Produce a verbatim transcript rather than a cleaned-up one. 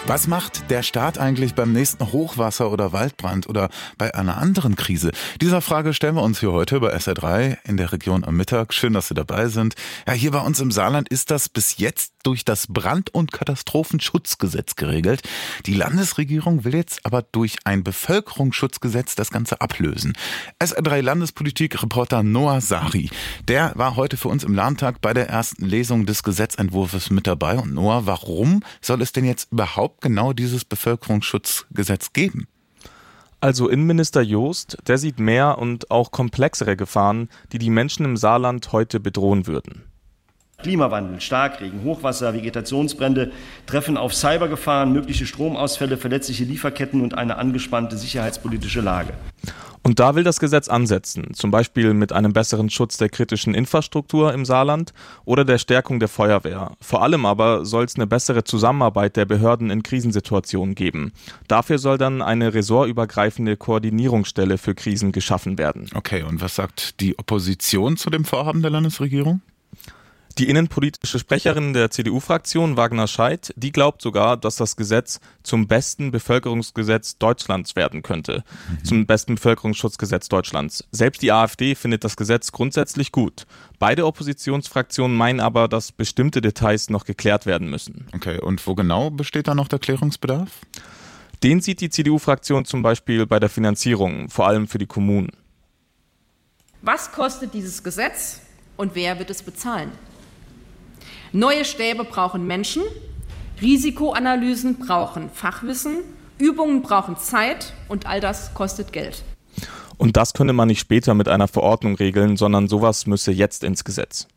Was macht der Staat eigentlich beim nächsten Hochwasser oder Waldbrand oder bei einer anderen Krise? Dieser Frage stellen wir uns hier heute bei S R drei in der Region am Mittag. Schön, dass Sie dabei sind. Ja, hier bei uns im Saarland ist das bis jetzt durch das Brand- und Katastrophenschutzgesetz geregelt. Die Landesregierung will jetzt aber durch ein Bevölkerungsschutzgesetz das Ganze ablösen. S R drei Landespolitik-Reporter Noah Sari, der war heute für uns im Landtag bei der ersten Lesung des Gesetzentwurfs mit dabei. Und Noah, warum soll es denn jetzt überhaupt genau dieses Bevölkerungsschutzgesetz geben? Also Innenminister Joost, der sieht mehr und auch komplexere Gefahren, die die Menschen im Saarland heute bedrohen würden. Klimawandel, Starkregen, Hochwasser, Vegetationsbrände treffen auf Cybergefahren, mögliche Stromausfälle, verletzliche Lieferketten und eine angespannte sicherheitspolitische Lage. Und da will das Gesetz ansetzen, zum Beispiel mit einem besseren Schutz der kritischen Infrastruktur im Saarland oder der Stärkung der Feuerwehr. Vor allem aber soll es eine bessere Zusammenarbeit der Behörden in Krisensituationen geben. Dafür soll dann eine ressortübergreifende Koordinierungsstelle für Krisen geschaffen werden. Okay, und was sagt die Opposition zu dem Vorhaben der Landesregierung? Die innenpolitische Sprecherin der C D U-Fraktion, Wagner Scheidt, die glaubt sogar, dass das Gesetz zum besten Bevölkerungsgesetz Deutschlands werden könnte. Mhm. Zum besten Bevölkerungsschutzgesetz Deutschlands. Selbst die AfD findet das Gesetz grundsätzlich gut. Beide Oppositionsfraktionen meinen aber, dass bestimmte Details noch geklärt werden müssen. Okay, und wo genau besteht da noch der Klärungsbedarf? Den sieht die C D U-Fraktion zum Beispiel bei der Finanzierung, vor allem für die Kommunen. Was kostet dieses Gesetz und wer wird es bezahlen? Neue Stäbe brauchen Menschen, Risikoanalysen brauchen Fachwissen, Übungen brauchen Zeit und all das kostet Geld. Und das könne man nicht später mit einer Verordnung regeln, sondern sowas müsse jetzt ins Gesetz.